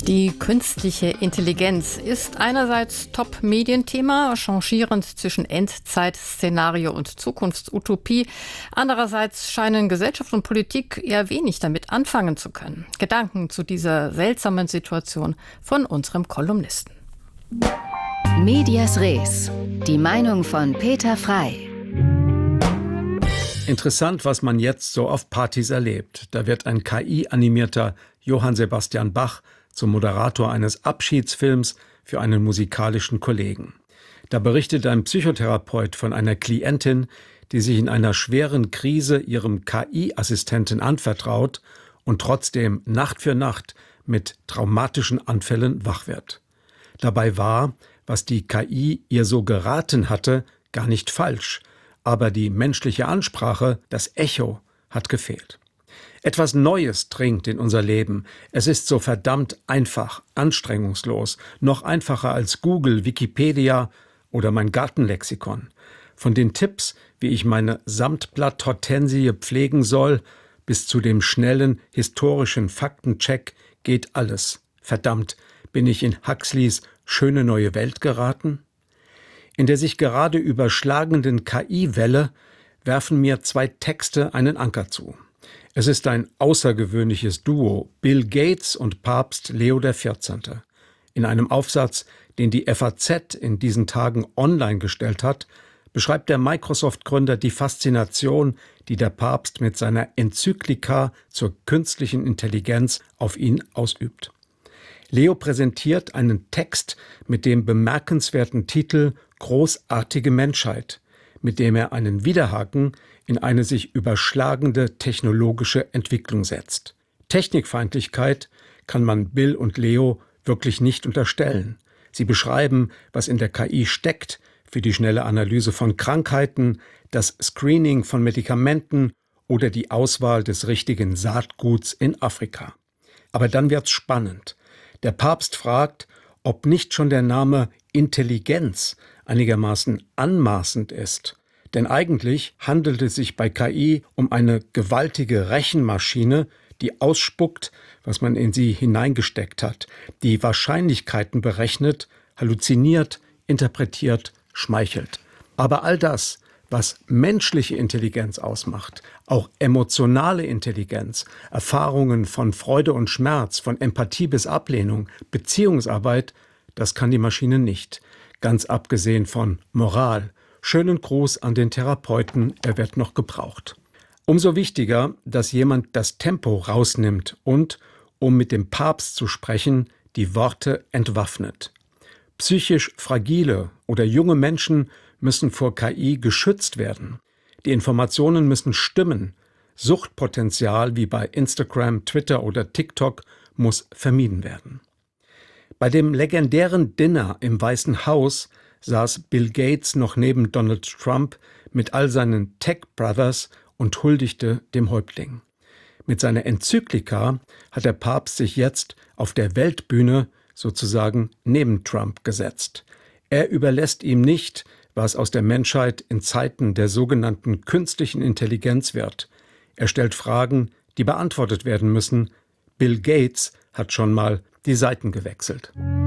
Die künstliche Intelligenz ist einerseits Top-Medienthema, changierend zwischen Endzeit-Szenario und Zukunftsutopie. Andererseits scheinen Gesellschaft und Politik eher wenig damit anfangen zu können. Gedanken zu dieser seltsamen Situation von unserem Kolumnisten. Medias Res. Die Meinung von Peter Frey. Interessant, was man jetzt so auf Partys erlebt. Da wird ein KI-animierter Johann Sebastian Bach zum Moderator eines Abschiedsfilms für einen musikalischen Kollegen. Da berichtet ein Psychotherapeut von einer Klientin, die sich in einer schweren Krise ihrem KI-Assistenten anvertraut und trotzdem Nacht für Nacht mit traumatischen Anfällen wach wird. Dabei war, was die KI ihr so geraten hatte, gar nicht falsch, aber die menschliche Ansprache, das Echo, hat gefehlt. Etwas Neues dringt in unser Leben. Es ist so verdammt einfach, anstrengungslos, noch einfacher als Google, Wikipedia oder mein Gartenlexikon. Von den Tipps, wie ich meine Samtblatt-Hortensie pflegen soll, bis zu dem schnellen historischen Faktencheck geht alles. Verdammt, bin ich in Huxleys schöne neue Welt geraten? In der sich gerade überschlagenden KI-Welle werfen mir zwei Texte einen Anker zu. Es ist ein außergewöhnliches Duo, Bill Gates und Papst Leo XIV. In einem Aufsatz, den die FAZ in diesen Tagen online gestellt hat, beschreibt der Microsoft-Gründer die Faszination, die der Papst mit seiner Enzyklika zur künstlichen Intelligenz auf ihn ausübt. Leo präsentiert einen Text mit dem bemerkenswerten Titel »Großartige Menschheit«, mit dem er einen Widerhaken in eine sich überschlagende technologische Entwicklung setzt. Technikfeindlichkeit kann man Bill und Leo wirklich nicht unterstellen. Sie beschreiben, was in der KI steckt, für die schnelle Analyse von Krankheiten, das Screening von Medikamenten oder die Auswahl des richtigen Saatguts in Afrika. Aber dann wird's spannend. Der Papst fragt, ob nicht schon der Name Intelligenz einigermaßen anmaßend ist. Denn eigentlich handelt es sich bei KI um eine gewaltige Rechenmaschine, die ausspuckt, was man in sie hineingesteckt hat, die Wahrscheinlichkeiten berechnet, halluziniert, interpretiert, schmeichelt. Aber all das, was menschliche Intelligenz ausmacht, auch emotionale Intelligenz, Erfahrungen von Freude und Schmerz, von Empathie bis Ablehnung, Beziehungsarbeit, das kann die Maschine nicht. Ganz abgesehen von Moral. Schönen Gruß an den Therapeuten, er wird noch gebraucht. Umso wichtiger, dass jemand das Tempo rausnimmt und, um mit dem Papst zu sprechen, die Worte entwaffnet. Psychisch fragile oder junge Menschen müssen vor KI geschützt werden. Die Informationen müssen stimmen. Suchtpotenzial wie bei Instagram, Twitter oder TikTok muss vermieden werden. Bei dem legendären Dinner im Weißen Haus saß Bill Gates noch neben Donald Trump mit all seinen Tech-Brothers und huldigte dem Häuptling. Mit seiner Enzyklika hat der Papst sich jetzt auf der Weltbühne sozusagen neben Trump gesetzt. Er überlässt ihm nicht, was aus der Menschheit in Zeiten der sogenannten künstlichen Intelligenz wird. Er stellt Fragen, die beantwortet werden müssen. Bill Gates hat schon mal die Seiten gewechselt.